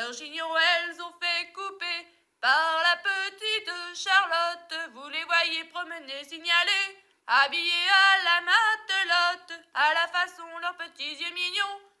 leurs gignons elles ont fait couper par la petite Charlotte. Vous les voyez promener, signaler, habillés à la matelote, à la façon leurs petits yeux mignons.